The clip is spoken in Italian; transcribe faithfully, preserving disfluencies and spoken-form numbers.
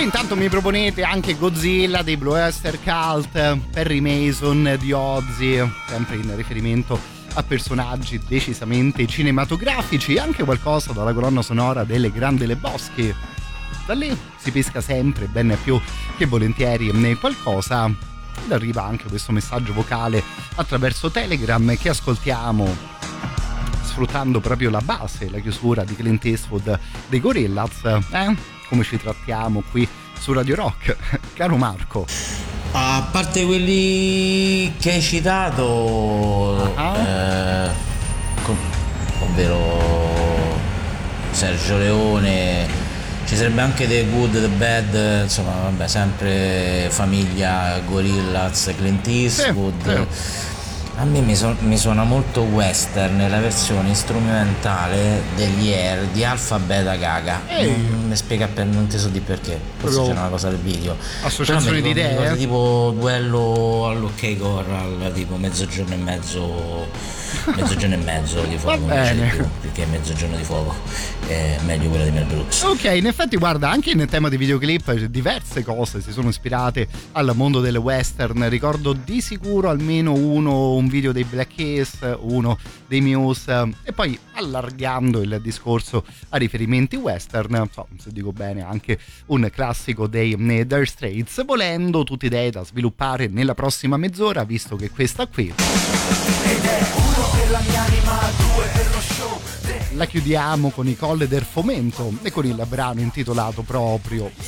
Voi intanto mi proponete anche Godzilla dei Blue Oyster Cult, Perry Mason di Ozzy, sempre in riferimento a personaggi decisamente cinematografici, anche qualcosa dalla colonna sonora delle Grande Lebowski. Da lì si pesca sempre ben più che volentieri qualcosa, ed arriva anche questo messaggio vocale attraverso Telegram che ascoltiamo sfruttando proprio la base, la chiusura di Clint Eastwood dei Gorillaz. Eh? Come ci trattiamo qui su Radio Rock, caro Marco? A parte quelli che hai citato, uh-huh. eh, com- ovvero Sergio Leone, ci sarebbe anche The Good, The Bad, insomma vabbè, sempre famiglia Gorillaz, Clint Eastwood. Sì, sì. A me mi, so- mi suona molto western la versione strumentale degli Air di Alpha Beta Gaga. Non mi spiega per non ti so di perché, forse c'era una cosa del video. Associazione di idee, cosa tipo duello all'Ok Corral, tipo mezzogiorno e mezzo mezzogiorno e mezzo di fuoco, tu, perché mezzogiorno di fuoco è meglio quella di Mel Brooks. Ok, in effetti guarda, anche in tema di videoclip diverse cose si sono ispirate al mondo delle western. Ricordo di sicuro almeno uno un video dei Black Keys, uno dei Muse, e poi allargando il discorso a riferimenti western, so, se dico bene, anche un classico dei Dire Straits, volendo tutte idee da sviluppare nella prossima mezz'ora, visto che questa qui ed è uno per la mia anima, due per lo show. La chiudiamo con i Colle del Fomento e con il brano intitolato proprio